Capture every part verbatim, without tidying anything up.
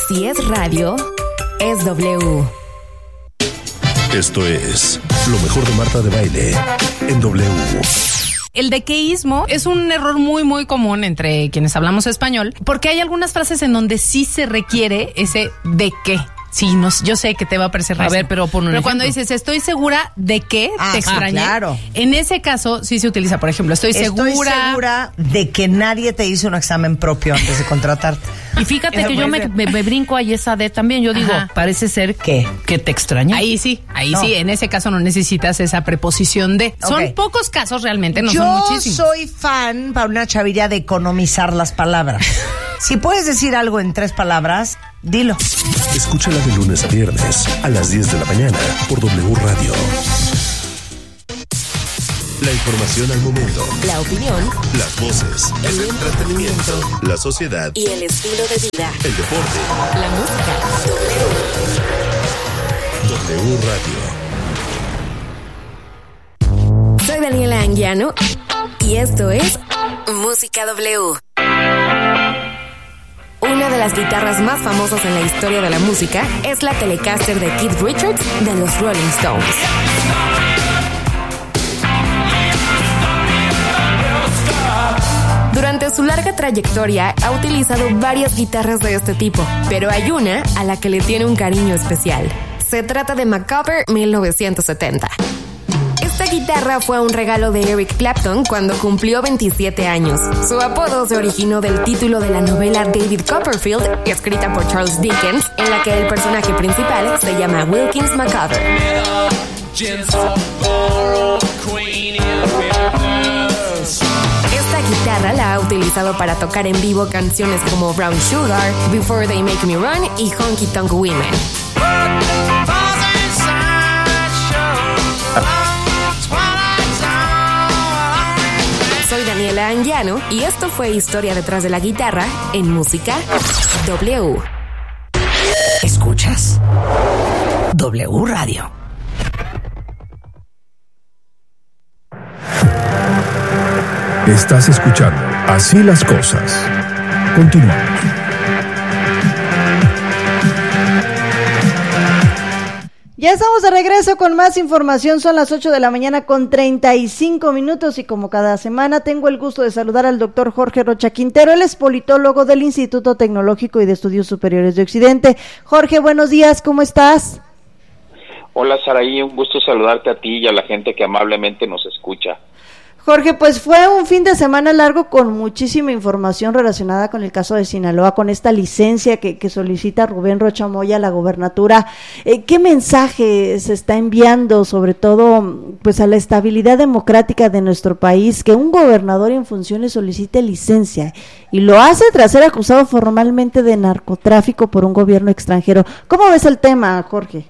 Si es radio, es W. Esto es lo mejor de Marta de Baile en W. El dequeísmo es un error muy, muy común entre quienes hablamos español, porque hay algunas frases en donde sí se requiere ese de qué. Sí, no, yo sé que te va a parecer raro. A ver, pero pon un Pero ejemplo. cuando dices, estoy segura de que Ah, te sí, extrañé, claro. en ese caso sí se utiliza, por ejemplo, estoy segura. Estoy segura de que nadie te hizo un examen propio antes de contratarte. Y fíjate Eso que yo puede me, ser. me, me brinco ahí esa de también. Yo digo, Ajá. parece ser ¿Qué? que te extraña. Ahí sí, ahí No. sí, en ese caso no necesitas esa preposición de. Son Ok. pocos casos realmente, no Yo son muchísimos. soy fan, Paulina Chaviria, de economizar las palabras. Si puedes decir algo en tres palabras, dilo. Escúchala de lunes a viernes a las diez de la mañana por W Radio. La información al momento, La opinión las voces, el entretenimiento, la sociedad, y el estilo de vida. el deporte. La música. W Radio. Soy Daniela Anguiano y esto es Música W. Una de las guitarras más famosas en la historia de la música es la Telecaster de Keith Richards de los Rolling Stones. Durante su larga trayectoria ha utilizado varias guitarras de este tipo, pero hay una a la que le tiene un cariño especial. Se trata de Macabre mil novecientos setenta. Esta guitarra fue un regalo de Eric Clapton cuando cumplió veintisiete años. Su apodo se originó del título de la novela David Copperfield, escrita por Charles Dickens, en la que el personaje principal se llama Wilkins Macabre. Esta guitarra la ha utilizado para tocar en vivo canciones como Brown Sugar, Before They Make Me Run y Honky Tonk Women. Soy Daniela Anguiano y esto fue Historia detrás de la guitarra en Música W. Escuchas W Radio. Estás escuchando Así las cosas. Continuamos. Ya estamos de regreso con más información, son las ocho de la mañana con treinta y cinco minutos y como cada semana tengo el gusto de saludar al doctor Jorge Rocha Quintero, él es politólogo del Instituto Tecnológico y de Estudios Superiores de Occidente. Jorge, buenos días, ¿cómo estás? Hola Saraí, un gusto saludarte a ti y a la gente que amablemente nos escucha. Jorge, pues fue un fin de semana largo con muchísima información relacionada con el caso de Sinaloa, con esta licencia que, que solicita Rubén Rocha Moya a la gobernatura. Eh, ¿Qué mensaje se está enviando, sobre todo, pues a la estabilidad democrática de nuestro país, que un gobernador en funciones solicite licencia y lo hace tras ser acusado formalmente de narcotráfico por un gobierno extranjero? ¿Cómo ves el tema, Jorge?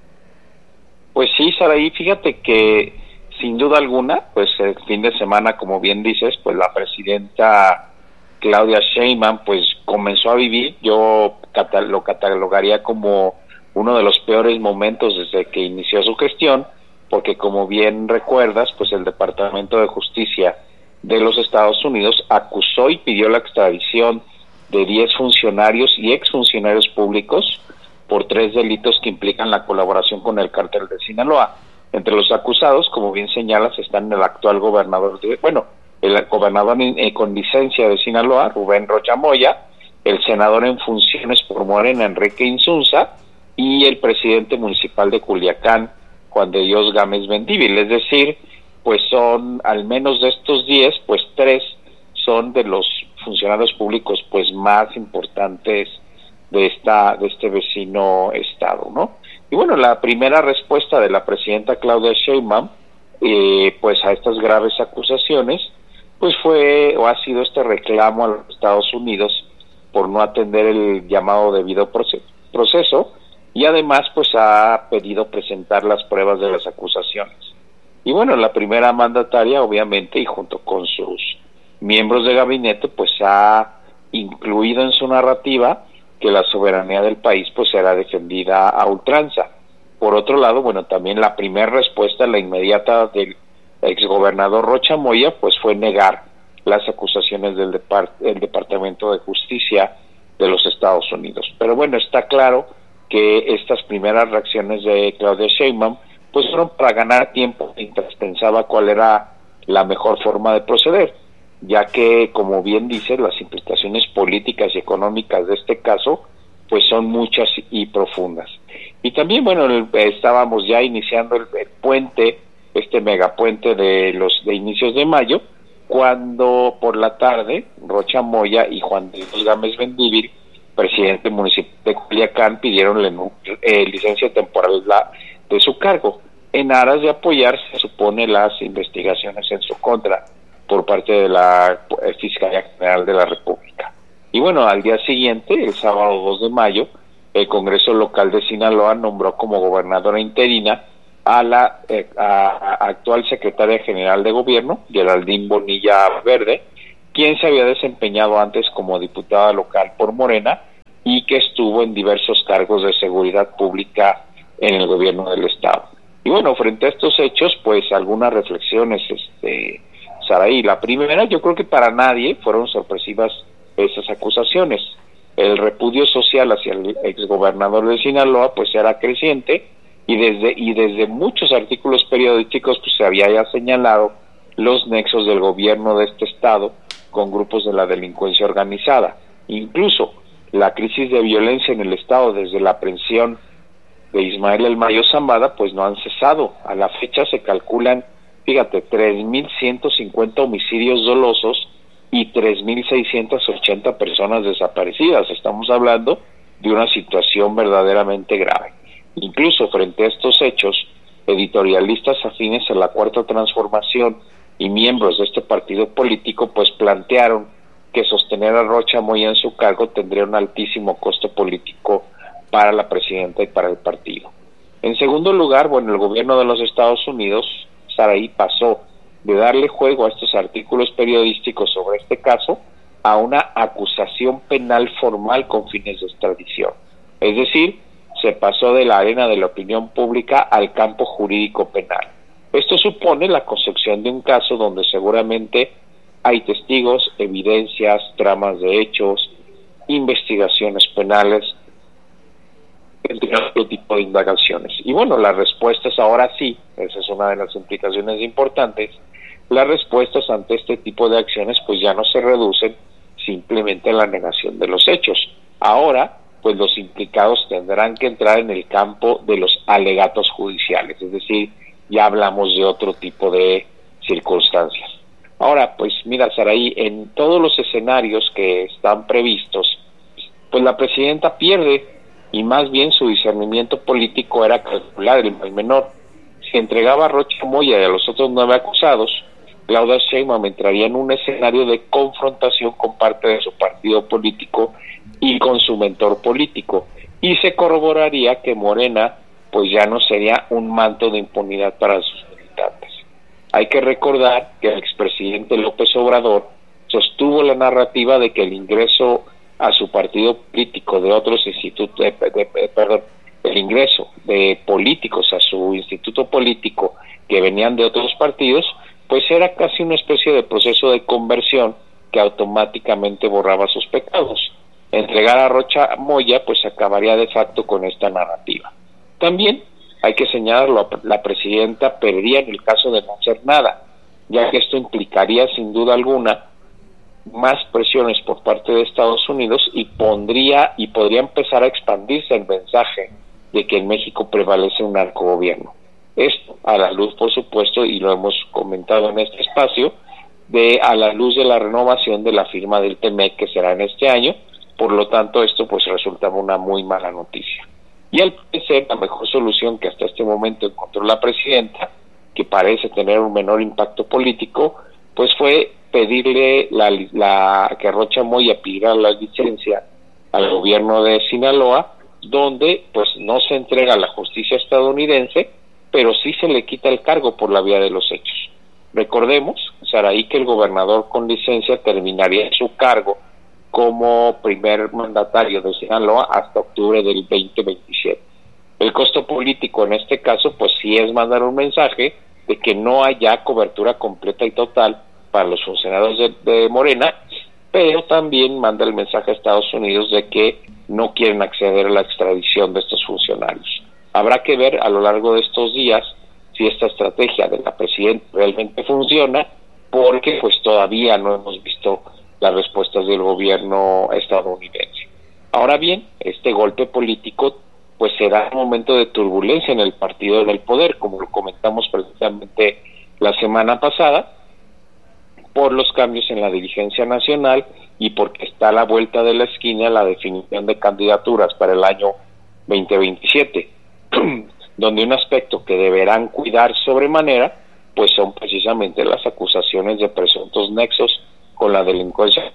Pues sí, Saraí, fíjate que sin duda alguna, pues el fin de semana, como bien dices, pues la presidenta Claudia Sheinbaum pues comenzó a vivir, yo cata- lo catalogaría como uno de los peores momentos desde que inició su gestión, porque como bien recuerdas, pues el Departamento de Justicia de los Estados Unidos acusó y pidió la extradición de diez funcionarios y exfuncionarios públicos por tres delitos que implican la colaboración con el cártel de Sinaloa. Entre los acusados, como bien señalas, están el actual gobernador, de, bueno, el gobernador en, eh, con licencia de Sinaloa, Rubén Rocha Moya, el senador en funciones por Morena, Enrique Insunza, y el presidente municipal de Culiacán, Juan de Dios Gámez Mendívil. Es decir, pues son, al menos de estos diez, pues tres son de los funcionarios públicos pues más importantes de esta de este vecino estado, ¿no? Y bueno, la primera respuesta de la presidenta Claudia Sheinbaum, eh, pues a estas graves acusaciones, pues fue o ha sido este reclamo a los Estados Unidos por no atender el llamado debido proceso, proceso y además pues ha pedido presentar las pruebas de las acusaciones. Y bueno, la primera mandataria obviamente y junto con sus miembros de gabinete pues ha incluido en su narrativa que la soberanía del país pues será defendida a ultranza. Por otro lado, bueno, también la primera respuesta, la inmediata del exgobernador Rocha Moya, pues fue negar las acusaciones del depart- el Departamento de Justicia de los Estados Unidos. Pero bueno, está claro que estas primeras reacciones de Claudia Sheinbaum pues fueron para ganar tiempo mientras pensaba cuál era la mejor forma de proceder, ya que, como bien dice, las implicaciones políticas y económicas de este caso pues son muchas y profundas. Y también, bueno, el, estábamos ya iniciando el, el puente, este megapuente de los de inicios de mayo, cuando por la tarde Rocha Moya y Juan de Dios Gámez Mendívil, presidente municipal de Culiacán, pidieron la, eh, licencia temporal la, de su cargo, en aras de apoyar, se supone, las investigaciones en su contra por parte de la eh, Fiscalía General de la República. Y bueno, al día siguiente, el sábado dos de mayo, el Congreso Local de Sinaloa nombró como gobernadora interina a la eh, a, a actual secretaria general de gobierno, Geraldine Bonilla Verde, quien se había desempeñado antes como diputada local por Morena y que estuvo en diversos cargos de seguridad pública en el gobierno del estado. Y bueno, frente a estos hechos, pues algunas reflexiones, este, Saraí. La primera, yo creo que para nadie fueron sorpresivas esas acusaciones. El repudio social hacia el exgobernador de Sinaloa pues era creciente, y desde y desde muchos artículos periodísticos pues se había ya señalado los nexos del gobierno de este estado con grupos de la delincuencia organizada. Incluso la crisis de violencia en el estado desde la aprehensión de Ismael El Mayo Zambada pues no han cesado. A la fecha se calculan, fíjate, tres mil ciento cincuenta homicidios dolosos y tres mil seiscientas ochenta personas desaparecidas. Estamos hablando de una situación verdaderamente grave. Incluso frente a estos hechos, editorialistas afines a la Cuarta Transformación y miembros de este partido político pues plantearon que sostener a Rocha Moya en su cargo tendría un altísimo costo político para la presidenta y para el partido. En segundo lugar, bueno, el gobierno de los Estados Unidos, Saraí, pasó de darle juego a estos artículos periodísticos sobre este caso a una acusación penal formal con fines de extradición. Es decir, se pasó de la arena de la opinión pública al campo jurídico penal. Esto supone la construcción de un caso donde seguramente hay testigos, evidencias, tramas de hechos, investigaciones penales, entre otro tipo de indagaciones. Y bueno, las respuestas ahora sí, esa es una de las implicaciones importantes, las respuestas ante este tipo de acciones pues ya no se reducen simplemente a la negación de los hechos. Ahora, pues los implicados tendrán que entrar en el campo de los alegatos judiciales, es decir, ya hablamos de otro tipo de circunstancias. Ahora, pues mira, Saraí, en todos los escenarios que están previstos, pues la presidenta pierde, y más bien su discernimiento político era calcular el mal menor. Si entregaba a Rocha Moya y a los otros nueve acusados, Claudia Sheinbaum entraría en un escenario de confrontación con parte de su partido político y con su mentor político, y se corroboraría que Morena pues ya no sería un manto de impunidad para sus militantes. Hay que recordar que el expresidente López Obrador sostuvo la narrativa de que el ingreso a su partido político de otros institutos, de, de, de, perdón, el ingreso de políticos a su instituto político que venían de otros partidos, pues era casi una especie de proceso de conversión que automáticamente borraba sus pecados. Entregar a Rocha Moya pues acabaría de facto con esta narrativa. También hay que señalarlo, la presidenta perdería en el caso de no hacer nada, ya que esto implicaría sin duda alguna más presiones por parte de Estados Unidos y pondría y podría empezar a expandirse el mensaje de que en México prevalece un narcogobierno. Esto a la luz, por supuesto, y lo hemos comentado en este espacio, de a la luz de la renovación de la firma del T M E C que será en este año. Por lo tanto, esto pues resultaba una muy mala noticia. Y al parecer, la mejor solución que hasta este momento encontró la presidenta, que parece tener un menor impacto político, pues fue pedirle la, la que Rocha Moya pidiera la licencia al gobierno de Sinaloa, donde pues no se entrega a la justicia estadounidense, pero sí se le quita el cargo por la vía de los hechos. Recordemos, Saraí, que el gobernador con licencia terminaría su cargo como primer mandatario de Sinaloa hasta octubre del veinte veintisiete. El costo político en este caso pues sí es mandar un mensaje de que no haya cobertura completa y total para los funcionarios de, de Morena, pero también manda el mensaje a Estados Unidos de que no quieren acceder a la extradición de estos funcionarios. Habrá que ver a lo largo de estos días si esta estrategia de la presidenta realmente funciona, porque pues todavía no hemos visto las respuestas del gobierno estadounidense. Ahora bien, este golpe político pues será un momento de turbulencia en el partido del poder, como lo comentamos precisamente la semana pasada, por los cambios en la dirigencia nacional y porque está a la vuelta de la esquina la definición de candidaturas para el año veinte veintisiete, donde un aspecto que deberán cuidar sobremanera pues son precisamente las acusaciones de presuntos nexos con la delincuencia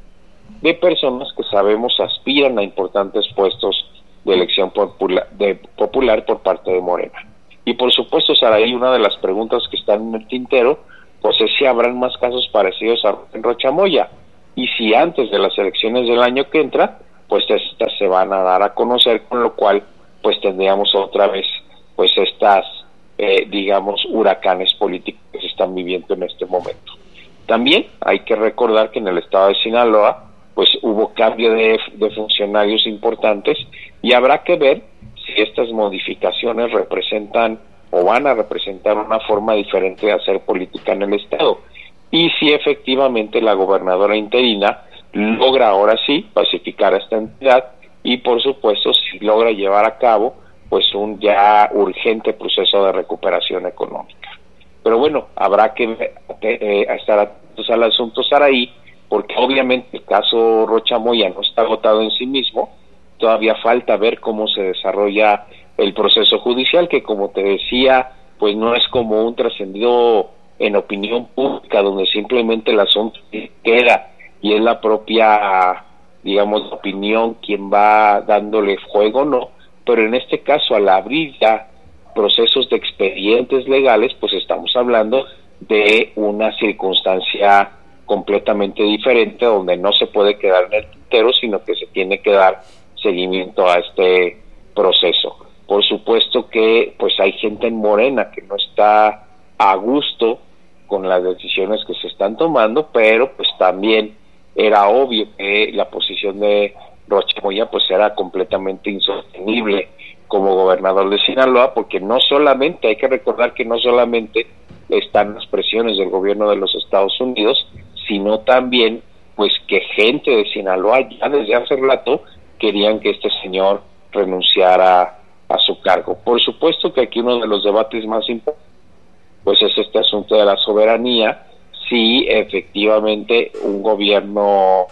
de personas que sabemos aspiran a importantes puestos de elección popular, de, popular por parte de Morena. Y por supuesto, Saraí, una de las preguntas que están en el tintero pues es si habrán más casos parecidos a Rocha Moya, y si antes de las elecciones del año que entra pues estas se van a dar a conocer, con lo cual pues tendríamos otra vez pues estas eh, digamos huracanes políticos que se están viviendo en este momento. También hay que recordar que en el estado de Sinaloa pues hubo cambio de, de funcionarios importantes, y habrá que ver si estas modificaciones representan o van a representar una forma diferente de hacer política en el estado, y si efectivamente la gobernadora interina logra ahora sí pacificar a esta entidad, y por supuesto si logra llevar a cabo pues un ya urgente proceso de recuperación económica. Pero bueno, habrá que eh, estar atentos al asunto Saraí, porque obviamente el caso Rocha Moya no está agotado en sí mismo, todavía falta ver cómo se desarrolla el proceso judicial, que como te decía, pues no es como un trascendido en opinión pública, donde simplemente el asunto queda y es la propia, digamos, opinión quien va dándole juego, no, pero en este caso al abrir ya procesos de expedientes legales, pues estamos hablando de una circunstancia completamente diferente, donde no se puede quedar en el tintero, sino que se tiene que dar seguimiento a este proceso. Por supuesto que pues hay gente en Morena que no está a gusto con las decisiones que se están tomando, pero pues también era obvio que la posición de Rocha Moya pues era completamente insostenible como gobernador de Sinaloa, porque no solamente, hay que recordar que no solamente están las presiones del gobierno de los Estados Unidos, sino también pues que gente de Sinaloa ya desde hace rato querían que este señor renunciara a su cargo. Por supuesto que aquí uno de los debates más importantes pues es este asunto de la soberanía, si efectivamente un gobierno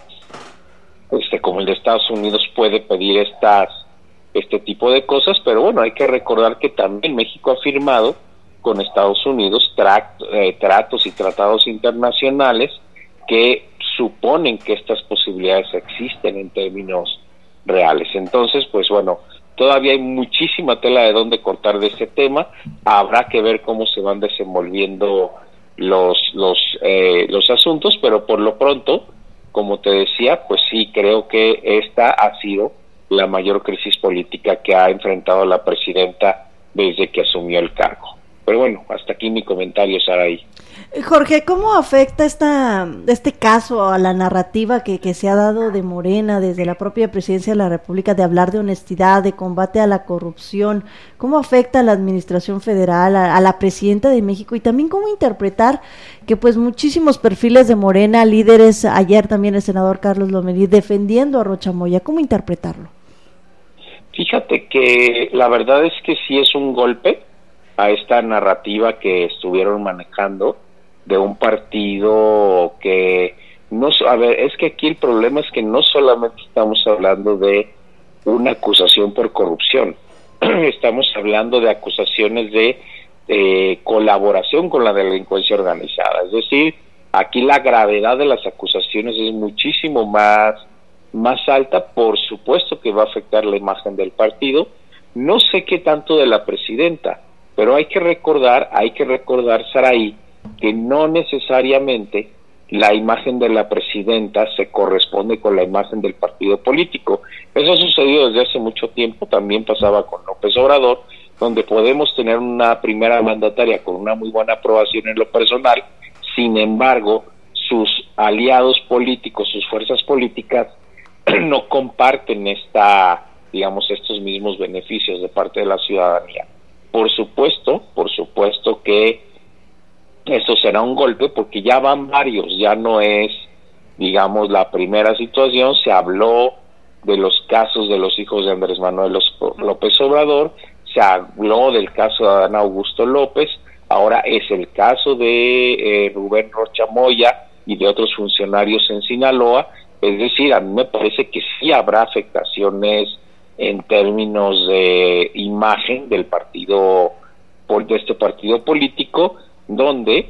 este como el de Estados Unidos puede pedir estas este tipo de cosas, pero bueno, hay que recordar que también México ha firmado con Estados Unidos tract, eh, tratos y tratados internacionales que suponen que estas posibilidades existen en términos reales. Entonces, pues bueno, todavía hay muchísima tela de dónde cortar de este tema. Habrá que ver cómo se van desenvolviendo los los eh, los asuntos, pero por lo pronto, como te decía, pues sí creo que esta ha sido la mayor crisis política que ha enfrentado la presidenta desde que asumió el cargo. Pero bueno, hasta aquí mi comentario, Saraí. Jorge, ¿cómo afecta esta este caso a la narrativa que, que se ha dado de Morena desde la propia presidencia de la República, de hablar de honestidad, de combate a la corrupción? ¿Cómo afecta a la administración federal, a, a la presidenta de México? Y también cómo interpretar que pues muchísimos perfiles de Morena, líderes, ayer también el senador Carlos Lomelí defendiendo a Rocha Moya, ¿cómo interpretarlo? Fíjate que la verdad es que sí es un golpe a esta narrativa que estuvieron manejando de un partido que no, a ver, es que aquí el problema es que no solamente estamos hablando de una acusación por corrupción, estamos hablando de acusaciones de eh, colaboración con la delincuencia organizada, es decir, aquí la gravedad de las acusaciones es muchísimo más, más alta. Por supuesto que va a afectar la imagen del partido, no sé qué tanto de la presidenta, pero hay que recordar, hay que recordar, Saraí, que no necesariamente la imagen de la presidenta se corresponde con la imagen del partido político. Eso ha sucedido desde hace mucho tiempo, también pasaba con López Obrador, donde podemos tener una primera mandataria con una muy buena aprobación en lo personal, sin embargo, sus aliados políticos, sus fuerzas políticas, no comparten esta, digamos, estos mismos beneficios de parte de la ciudadanía. Por supuesto, por supuesto que esto será un golpe porque ya van varios, ya no es, digamos, la primera situación. Se habló de los casos de los hijos de Andrés Manuel López Obrador, se habló del caso de Adán Augusto López, ahora es el caso de eh, Rubén Rocha Moya y de otros funcionarios en Sinaloa. Es decir, a mí me parece que sí habrá afectaciones en términos de imagen del partido, de este partido político, donde,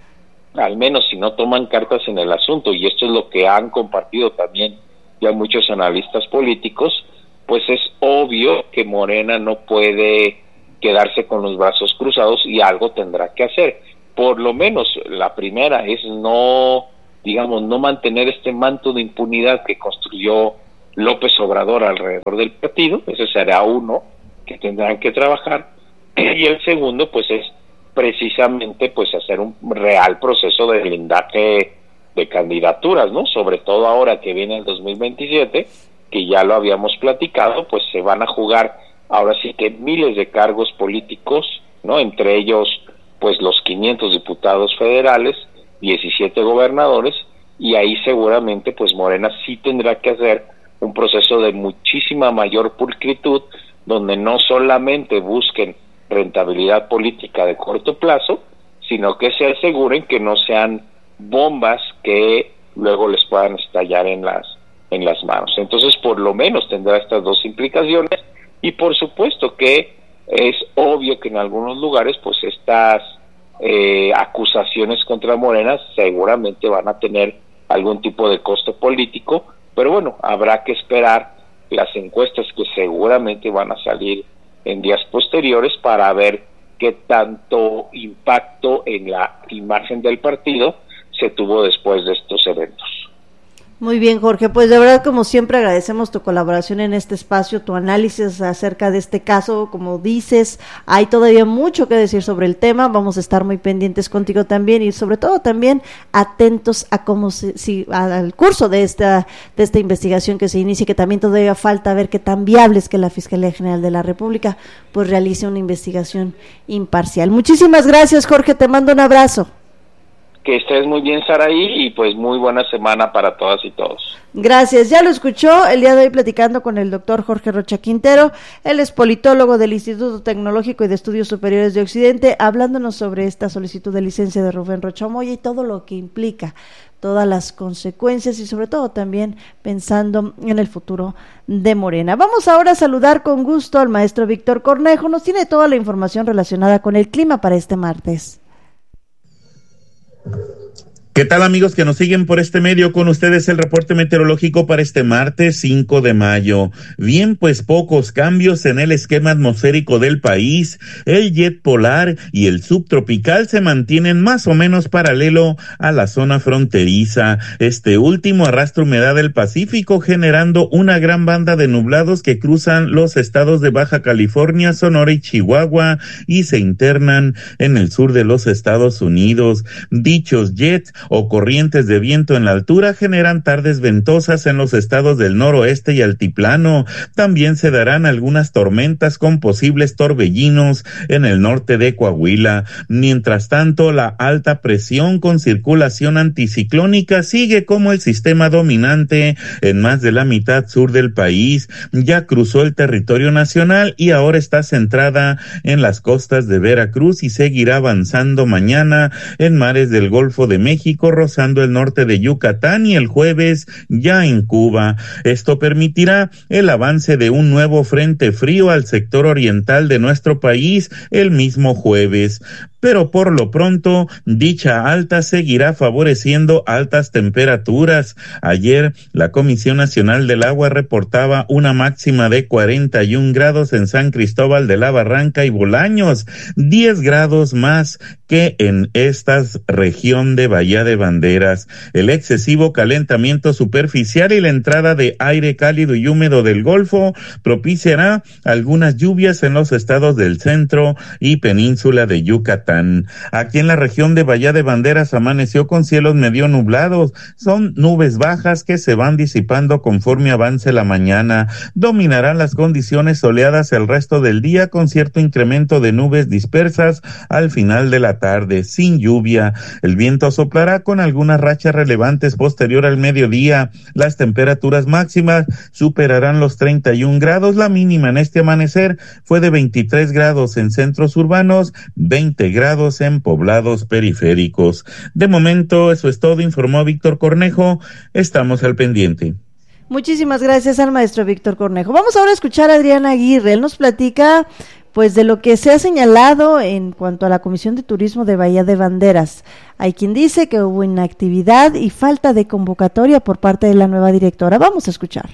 al menos si no toman cartas en el asunto, y esto es lo que han compartido también ya muchos analistas políticos, pues es obvio que Morena no puede quedarse con los brazos cruzados y algo tendrá que hacer. Por lo menos la primera es no, digamos, no mantener este manto de impunidad que construyó López Obrador alrededor del partido. Ese será uno que tendrán que trabajar, y el segundo pues es precisamente pues hacer un real proceso de blindaje de candidaturas, ¿no? Sobre todo ahora que viene el dos mil veintisiete, que ya lo habíamos platicado, pues se van a jugar ahora sí que miles de cargos políticos, ¿no? Entre ellos pues los quinientos diputados federales, diecisiete gobernadores, y ahí seguramente pues Morena sí tendrá que hacer un proceso de muchísima mayor pulcritud, donde no solamente busquen rentabilidad política de corto plazo, sino que se aseguren que no sean bombas que luego les puedan estallar en las en las manos. Entonces, por lo menos tendrá estas dos implicaciones, y por supuesto que es obvio que en algunos lugares pues estas eh, acusaciones contra Morena seguramente van a tener algún tipo de costo político, pero bueno, habrá que esperar las encuestas que seguramente van a salir en días posteriores para ver qué tanto impacto en la imagen del partido se tuvo después de estos eventos. Muy bien, Jorge, pues de verdad, como siempre, agradecemos tu colaboración en este espacio, tu análisis acerca de este caso. Como dices, hay todavía mucho que decir sobre el tema, vamos a estar muy pendientes contigo también, y sobre todo también atentos a cómo se, si, al curso de esta de esta investigación que se inicie, que también todavía falta ver qué tan viable es que la Fiscalía General de la República pues realice una investigación imparcial. Muchísimas gracias, Jorge, te mando un abrazo. Que estés muy bien, Saraí, y pues muy buena semana para todas y todos. Gracias, ya lo escuchó el día de hoy platicando con el doctor Jorge Rocha Quintero. Él es politólogo del Instituto Tecnológico y de Estudios Superiores de Occidente, hablándonos sobre esta solicitud de licencia de Rubén Rocha Moya y todo lo que implica, todas las consecuencias, y sobre todo también pensando en el futuro de Morena. Vamos ahora a saludar con gusto al maestro Víctor Cornejo. Nos tiene toda la información relacionada con el clima para este martes. ¿Qué tal, amigos que nos siguen por este medio? Con ustedes el reporte meteorológico para este martes cinco de mayo. Bien, pues pocos cambios en el esquema atmosférico del país. El jet polar y el subtropical se mantienen más o menos paralelo a la zona fronteriza. Este último arrastra humedad del Pacífico, generando una gran banda de nublados que cruzan los estados de Baja California, Sonora y Chihuahua y se internan en el sur de los Estados Unidos. Dichos jets o corrientes de viento en la altura generan tardes ventosas en los estados del noroeste y altiplano. También se darán algunas tormentas con posibles torbellinos en el norte de Coahuila. Mientras tanto, la alta presión con circulación anticiclónica sigue como el sistema dominante en más de la mitad sur del país. Ya cruzó el territorio nacional y ahora está centrada en las costas de Veracruz y seguirá avanzando mañana en mares del Golfo de México, rozando el norte de Yucatán y el jueves ya en Cuba. Esto permitirá el avance de un nuevo frente frío al sector oriental de nuestro país el mismo jueves. Pero por lo pronto, dicha alta seguirá favoreciendo altas temperaturas. Ayer, la Comisión Nacional del Agua reportaba una máxima de cuarenta y un grados en San Cristóbal de la Barranca y Bolaños, diez grados más que en esta región de Bahía de Banderas. El excesivo calentamiento superficial y la entrada de aire cálido y húmedo del Golfo propiciará algunas lluvias en los estados del centro y península de Yucatán. Michoacán. Aquí en la región de Bahía de Banderas amaneció con cielos medio nublados. Son nubes bajas que se van disipando conforme avance la mañana. Dominarán las condiciones soleadas el resto del día con cierto incremento de nubes dispersas al final de la tarde, sin lluvia. El viento soplará con algunas rachas relevantes posterior al mediodía. Las temperaturas máximas superarán los treinta y un grados. La mínima en este amanecer fue de veintitrés grados en centros urbanos, veinte grados en poblados periféricos. De momento, eso es todo, informó Víctor Cornejo. Estamos al pendiente. Muchísimas gracias al maestro Víctor Cornejo. Vamos ahora a escuchar a Adrián Aguirre. Él nos platica pues de lo que se ha señalado en cuanto a la Comisión de Turismo de Bahía de Banderas. Hay quien dice que hubo inactividad y falta de convocatoria por parte de la nueva directora. Vamos a escuchar.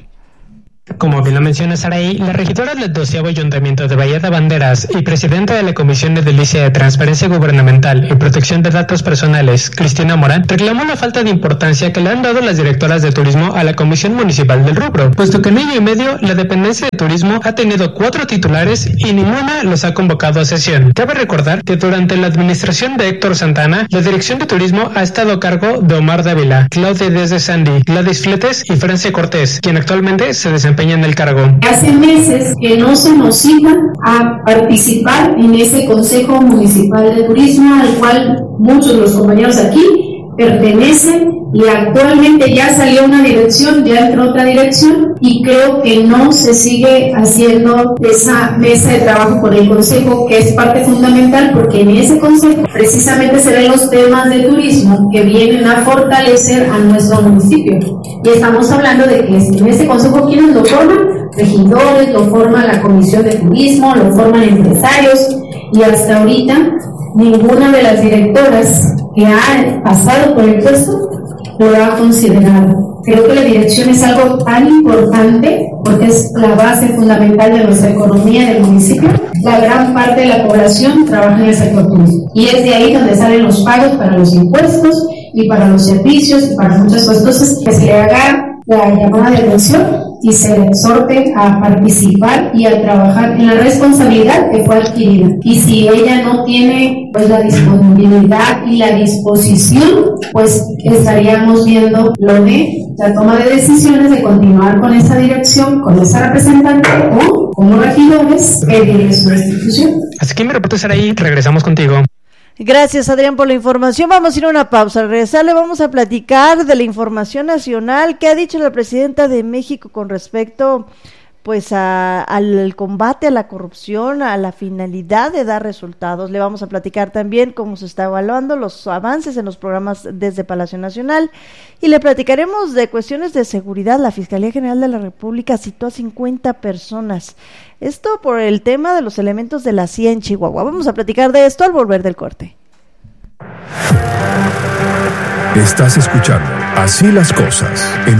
Como bien lo menciona Saraí, la regidora del doceavo Ayuntamiento de Bahía de Banderas y presidenta de la Comisión Edilicia de Transparencia Gubernamental y Protección de Datos Personales, Cristina Morán, reclamó la falta de importancia que le han dado las directoras de turismo a la Comisión Municipal del rubro, puesto que en año y medio la dependencia de turismo ha tenido cuatro titulares y ninguna los ha convocado a sesión. Cabe recordar que durante la administración de Héctor Santana, la dirección de turismo ha estado a cargo de Omar Dávila, Claudia Díaz de Sandy, Gladys Fletes y Francia Cortés, quien actualmente se desempeña en el cargo. Hace meses que no se nos cita a participar en ese Consejo Municipal de Turismo, al cual muchos de los compañeros aquí pertenecen, y actualmente ya salió una dirección, ya entró otra dirección, y creo que no se sigue haciendo esa mesa de trabajo con el Consejo, que es parte fundamental, porque en ese Consejo precisamente se ven los temas de turismo que vienen a fortalecer a nuestro municipio. Y estamos hablando de que en ese Consejo, ¿quiénes lo forman? Regidores, lo forma la Comisión de Turismo, lo forman empresarios, y hasta ahorita ninguna de las directoras que ha pasado por el puesto lo ha considerado. Creo que la dirección es algo tan importante porque es la base fundamental de nuestra economía del municipio. La gran parte de la población trabaja en el sector turístico y es de ahí donde salen los pagos para los impuestos y para los servicios y para muchas cosas. Entonces, que se le haga la llamada de atención y se le exhorte a participar y a trabajar en la responsabilidad que fue adquirida. Y si ella no tiene pues la disponibilidad y la disposición, pues estaríamos viendo lo de la toma de decisiones de continuar con esa dirección, con esa representante o como regidores que dirige su institución. Así que mi reporte será ahí, regresamos contigo. Gracias, Adrián, por la información. Vamos a ir a una pausa. Al regresar le vamos a platicar de la información nacional que ha dicho la presidenta de México con respecto pues a, al combate a la corrupción, a la finalidad de dar resultados. Le vamos a platicar también cómo se está evaluando los avances en los programas desde Palacio Nacional y le platicaremos de cuestiones de seguridad. La Fiscalía General de la República citó a cincuenta personas. Esto por el tema de los elementos de la C I A en Chihuahua. Vamos a platicar de esto al volver del corte. Estás escuchando Así las Cosas en